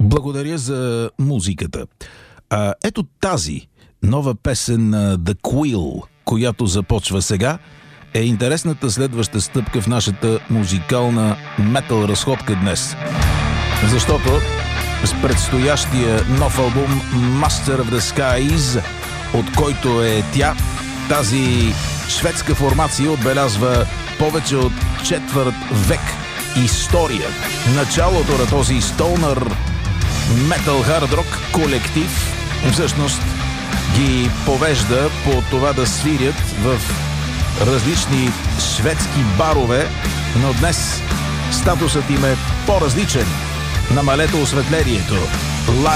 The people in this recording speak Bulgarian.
Благодаря за музиката. Ето тази нова песен на The Quill, която започва сега, е интересната следваща стъпка в нашата музикална метал разходка днес. Защото с предстоящия нов албум Master of the Skies, от който е тя, тази шведска формация отбелязва повече от четвърт век история. Началото на този столнър метал хард рок колектив всъщност ги повежда по това да свирят в различни шведски барове, но днес статусът им е по-различен. Намалете осветлението.